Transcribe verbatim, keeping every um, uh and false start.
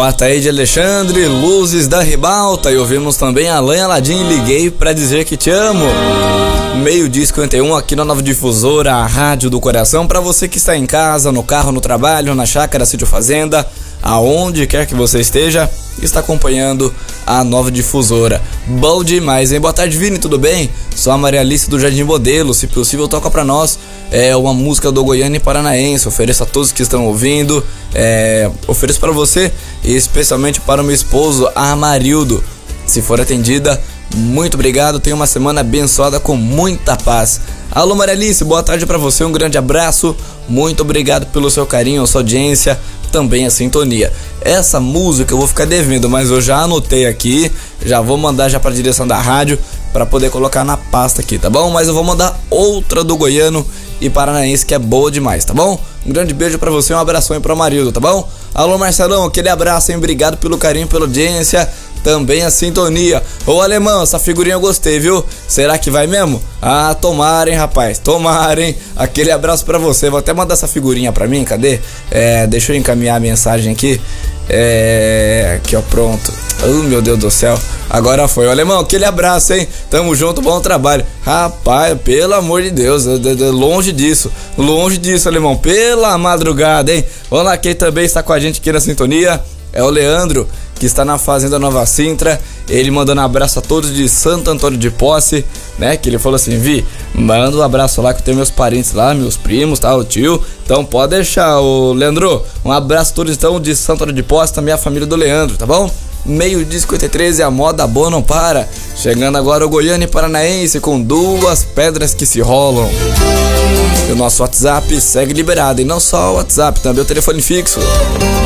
Ataíde Alexandre, Luzes da Ribalta. E ouvimos também Alain Aladim, Liguei Pra Dizer Que Te Amo. Meio-dia e cinquenta e um aqui na Nova Difusora, a Rádio do Coração. Pra você que está em casa, no carro, no trabalho, na chácara, sítio fazenda, aonde quer que você esteja, está acompanhando a Nova Difusora. Bom demais, hein? Boa tarde, Vini, tudo bem? Sou a Maria Alice do Jardim Modelo. Se possível, toca pra nós é uma música do Goiânia e Paranaense. Ofereço a todos que estão ouvindo. É, ofereço para você e especialmente para o meu esposo Amarildo. Se for atendida, muito obrigado. Tenha uma semana abençoada com muita paz. Alô, Maria Alice, boa tarde para você. Um grande abraço. Muito obrigado pelo seu carinho, sua audiência, também a sintonia. Essa música eu vou ficar devendo, mas eu já anotei aqui, já vou mandar já para a direção da rádio para poder colocar na pasta aqui, tá bom? Mas eu vou mandar outra do Goiano e Paranaense que é boa demais, tá bom? Um grande beijo para você, um abração aí pro Amarildo, tá bom? Alô, Marcelão, aquele abraço, hein? Obrigado pelo carinho, pela audiência, também a sintonia. Ô, Alemão, essa figurinha eu gostei, viu? Será que vai mesmo? Ah, tomara, hein, rapaz, tomara, hein? Aquele abraço pra você, vou até mandar essa figurinha pra mim, cadê? É, deixa eu encaminhar a mensagem aqui. É, aqui ó, pronto. Oh, meu Deus do céu, agora foi. Ô, Alemão, aquele abraço, hein? Tamo junto, bom trabalho. Rapaz, pelo amor de Deus, longe disso, longe disso, Alemão, pela madrugada, hein? Vamos lá, quem também está com a gente aqui na sintonia é o Leandro, que está na Fazenda Nova Sintra. Ele mandando um abraço a todos de Santo Antônio de Posse, né? Que ele falou assim: Vi, manda um abraço lá que tem meus parentes lá, meus primos, tá? O tio. Então pode deixar, ô Leandro. Um abraço a todos então de Santo Antônio de Posse, também a família do Leandro, tá bom? Meio-dia cinquenta e três e a moda boa não para. Chegando agora o Goiânia e Paranaense com duas pedras que se rolam. E o nosso WhatsApp segue liberado. E não só o WhatsApp, também o telefone fixo.